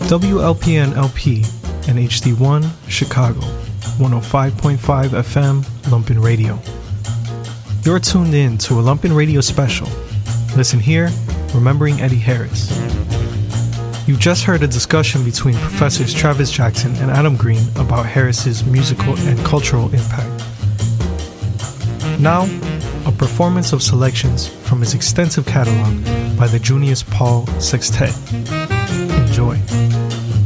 WLPN LP and HD1 Chicago, 105.5 FM Lumpin' Radio. You're tuned in to a Lumpin' Radio special. Listen here, Remembering Eddie Harris. You just heard a discussion between Professors Travis Jackson and Adam Green about Harris's musical and cultural impact. Now, a performance of selections from his extensive catalog by the Junius Paul Sextet.